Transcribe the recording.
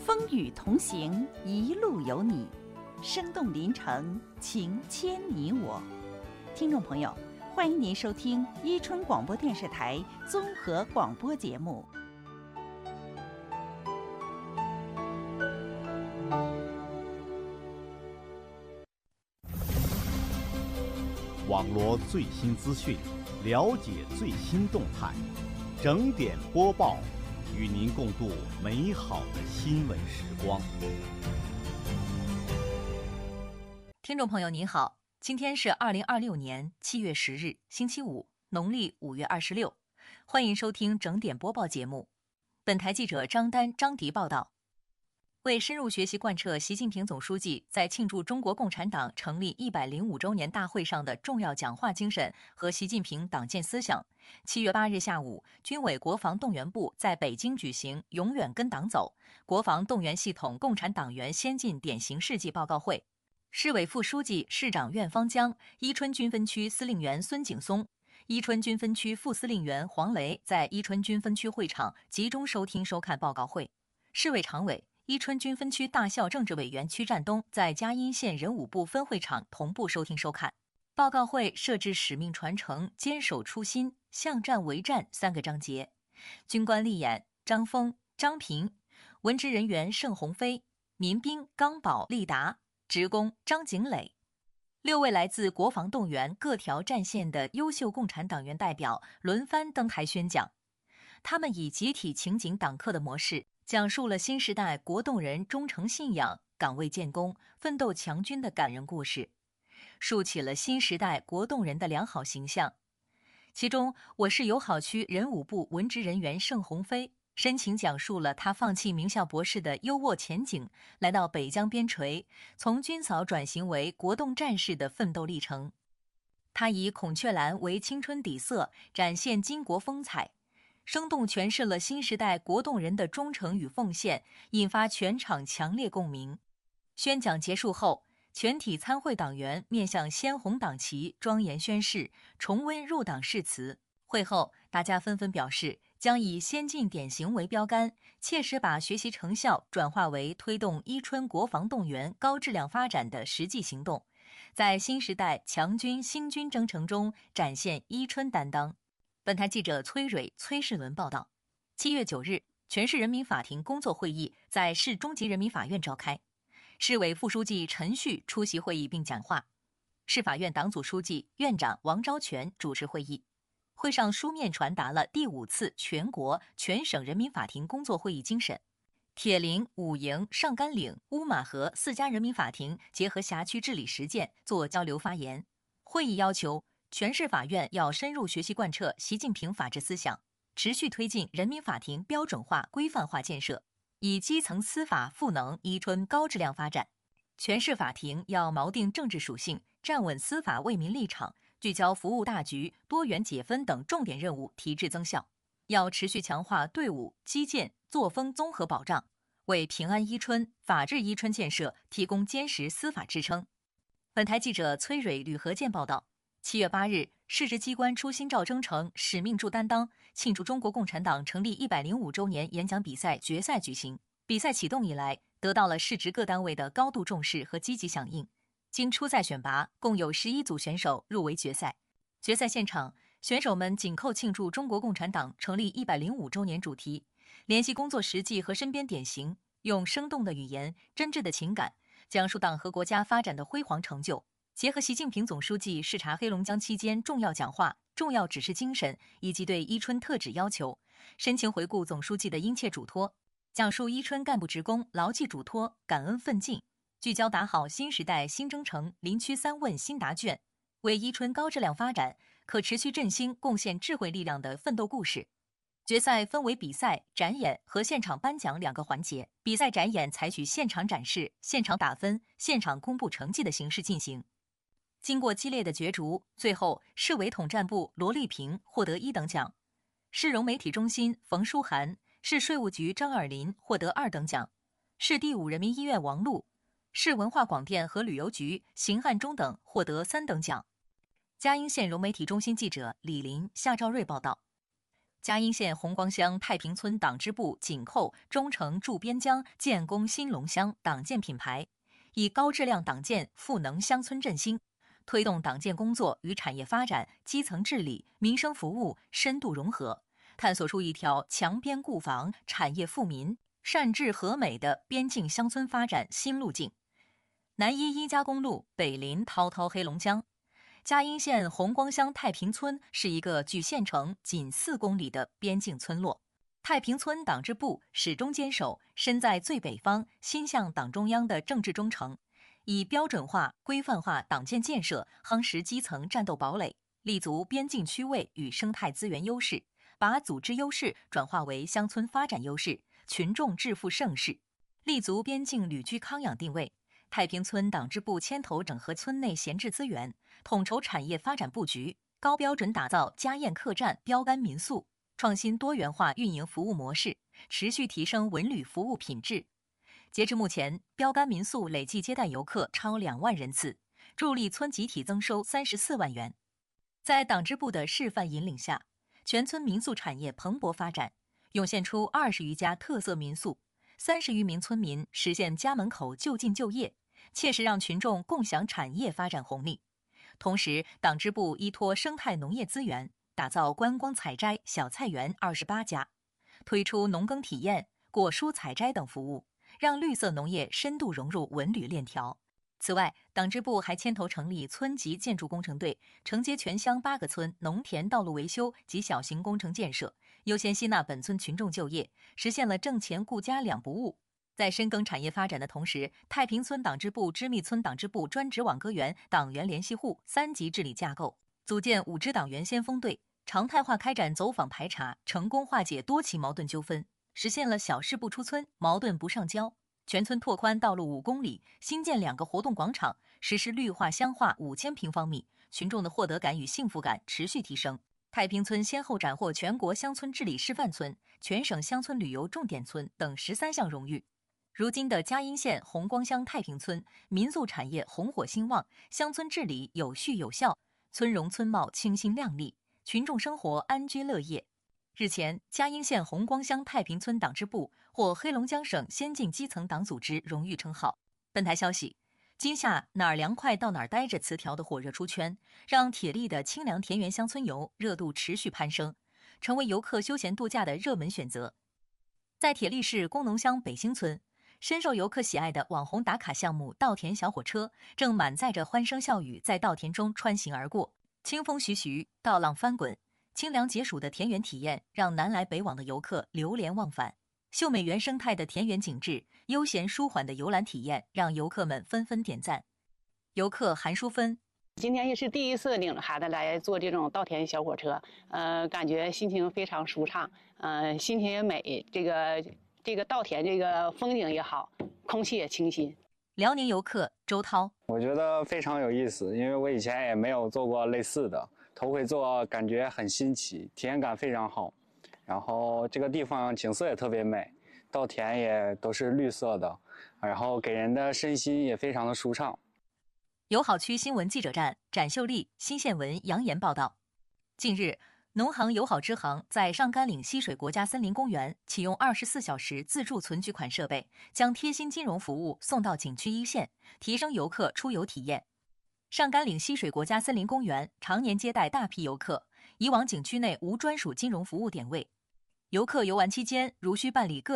风雨同行，一路有你，生动临城，情牵你我。听众朋友，欢迎您收听伊春广播电视台综合广播节目。 网罗最新资讯，了解最新动态，整点播报，与您共度美好的新闻时光。 听众朋友您好，今天是2026年7月10日星期五，农历5月26，欢迎收听整点播报节目。本台记者张丹、张迪报道。为深入学习贯彻习近平总书记在庆祝中国共产党成立105周年大会上的重要讲话精神和习近平党建思想，7月8日下午，军委国防动员部在北京举行“永远跟党走”国防动员系统共产党员先进典型事迹报告会。市委副书记、市长苑方江、伊春军分区司令员孙景松、伊春军分区副司令员黄雷在伊春军分区会场集中收听收看报告会。市委常委、伊春军分区大校政治委员曲占东在嘉阴县人武部分会场同步收听收看。报告会设置使命传承、坚守初心、向战为战3个章节。军官立演张峰、张平，文职人员盛鸿飞，民兵刚宝、立达，职工张景磊。6位来自国防动员各条战线的优秀共产党员代表轮番登台宣讲，他们以集体情景党课的模式，讲述了新时代国动人忠诚信仰、岗位建功、奋斗强军的感人故事，树起了新时代国动人的良好形象。其中，我市友好区人武部文职人员盛鸿飞深情讲述了他放弃名校博士的优渥前景，来到北疆边陲，从军嫂转型为国动战士的奋斗历程。他以孔雀蓝为青春底色，展现巾帼风采，生动诠释了新时代国动人的忠诚与奉献，引发全场强烈共鸣。宣讲结束后，全体参会党员面向鲜红党旗庄严宣誓，重温入党誓词。会后，大家纷纷表示将以先进典型为标杆，切实把学习成效转化为推动伊春国防动员高质量发展的实际行动，在新时代强军兴军征程中展现伊春担当。本台记者崔蕊、崔世伦报道。7月9日，全市人民法庭工作会议在市中级人民法院召开，市委副书记陈旭出席会议并讲话，市法院党组书记、院长王昭全主持会议。会上书面传达了第5次全国、全省人民法庭工作会议精神。铁岭、武营、上甘岭、乌马河4家人民法庭结合辖区治理实践做交流发言。会议要求全市法院要深入学习贯彻习近平法治思想，持续推进人民法庭标准化、规范化建设，以基层司法赋能伊春高质量发展。全市法庭要锚定政治属性，站稳司法为民立场，聚焦服务大局、多元解分等重点任务，提质增效。要持续强化队伍、基建、作风综合保障，为平安伊春、法治伊春建设提供坚实司法支撑。本台记者崔蕊、吕和健报道。7月8日，市直机关初心照征程、使命助担当庆祝中国共产党成立105周年演讲比赛决赛举行。比赛启动以来，得到了市直各单位的高度重视和积极响应。经初赛选拔，共有11组选手入围决赛。决赛现场，选手们紧扣庆祝中国共产党成立105周年主题，联系工作实际和身边典型，用生动的语言、真挚的情感，讲述党和国家发展的辉煌成就。结合习近平总书记视察黑龙江期间重要讲话、重要指示精神以及对伊春特旨要求，深情回顾总书记的殷切嘱托，讲述伊春干部职工牢记嘱托、感恩奋进，聚焦打好新时代新征程林区3问新答卷，为伊春高质量发展、可持续振兴贡献智慧力量的奋斗故事。决赛分为比赛、展演和现场颁奖2个环节。比赛展演采取现场展示、现场打分、现场公布成绩的形式进行。经过激烈的角逐，最后市委统战部罗丽萍获得1等奖，市融媒体中心冯书涵、市税务局张尔林获得2等奖，市第5人民医院王璐、市文化广电和旅游局邢汉忠等获得3等奖。嘉阴县融媒体中心记者李林、夏兆瑞报道。 嘉阴县红光乡太平村党支部紧扣中城驻边疆建工新龙乡党建品牌，以高质量党建赋能乡村振兴，推动党建工作与产业发展、基层治理、民生服务深度融合，探索出一条强边固防、产业富民、善治和美的边境乡村发展新路径。南依一加公路，北临滔滔黑龙江。嘉阴县红光乡太平村是一个距县城仅4公里的边境村落。太平村党支部始终坚守身在最北方、心向党中央的政治忠诚，以标准化、规范化党建建设夯实基层战斗堡垒，立足边境区位与生态资源优势，把组织优势转化为乡村发展优势、群众致富盛世，立足边境旅居康养定位。太平村党支部牵头整合村内闲置资源，统筹产业发展布局，高标准打造家宴客栈标杆民宿，创新多元化运营服务模式，持续提升文旅服务品质。截至目前，标杆民宿累计接待游客超2万人次，助力村集体增收34万元。在党支部的示范引领下，全村民宿产业蓬勃发展，涌现出20余家特色民宿，30余名村民实现家门口就近就业，切实让群众共享产业发展红利。同时，党支部依托生态农业资源，打造观光采摘小菜园28家，推出农耕体验、果蔬采摘等服务，让绿色农业深度融入文旅链条。此外，党支部还牵头成立村级建筑工程队，承接全乡8个村农田道路维修及小型工程建设，优先吸纳本村群众就业，实现了挣钱顾家2不误。在深耕产业发展的同时，太平村党支部、织密村党支部专职网歌员党员联系户3级治理架构，组建5支党员先锋队，常态化开展走访排查，成功化解多起矛盾纠纷，实现了小事不出村、矛盾不上交。全村拓宽道路5公里，新建2个活动广场，实施绿化乡化5000平方米，群众的获得感与幸福感持续提升。太平村先后斩获全国乡村治理示范村、全省乡村旅游重点村等13项荣誉。如今的嘉阴县红光乡太平村，民宿产业红火兴旺，乡村治理有序有效，村容村貌清新亮丽，群众生活安居乐业。日前，嘉阴县红光乡太平村党支部获黑龙江省先进基层党组织荣誉称号。本台消息，今夏哪儿凉快到哪儿待着词条的火热出圈，让铁力的清凉田园乡村游热度持续攀升，成为游客休闲度假的热门选择。在铁力市工农乡北兴村，深受游客喜爱的网红打卡项目稻田小火车正满载着欢声笑语在稻田中穿行而过，清风徐徐，稻浪翻滚，清凉解暑的田园体验让南来北往的游客流连忘返。秀美原生态的田园景致，悠闲舒缓的游览体验让游客们纷纷点赞。游客韩淑芬， 今天也是第一次领着孩子来坐这种稻田小火车，感觉心情非常舒畅，心情也美，这个稻田这个风景也好，空气也清新。 辽宁游客周涛， 我觉得非常有意思，因为我以前也没有做过类似的，头回做感觉很新奇，体验感非常好。然后这个地方景色也特别美，稻田也都是绿色的，然后给人的身心也非常的舒畅。 友好区新闻记者站展秀丽、新县文杨岩报道。近日，农行友好支行在上甘岭溪水国家森林公园启用24小时自助存取款设备，将贴心金融服务送到景区一线，提升游客出游体验。上甘岭溪水国家森林公园常年接待大批游客，以往景区内无专属金融服务点位，游客游玩期间如需办理个